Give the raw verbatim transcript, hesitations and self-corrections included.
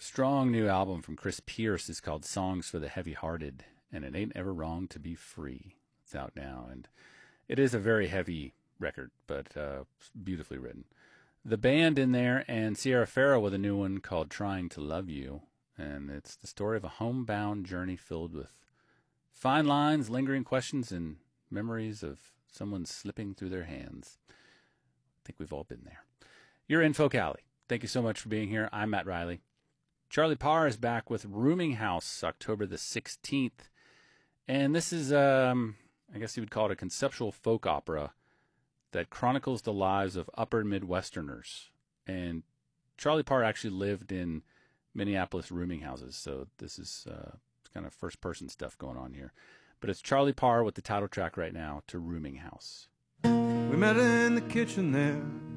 Strong new album from Chris Pierce is called Songs for the Heavy-Hearted, and it ain't ever wrong to be free. It's out now, and it is a very heavy record, but uh, beautifully written. The band in there, and Sierra Farrow with a new one called Trying to Love You, and it's the story of a homebound journey filled with fine lines, lingering questions, and memories of someone slipping through their hands. I think we've all been there. You're in Folk Alley. Thank you so much for being here. I'm Matt Riley. Charlie Parr is back with Rooming House, October the sixteenth. And this is, um, I guess you would call it a conceptual folk opera that chronicles the lives of upper Midwesterners. And Charlie Parr actually lived in Minneapolis rooming houses, so this is uh, kind of first-person stuff going on here. But it's Charlie Parr with the title track right now to Rooming House. We met in the kitchen there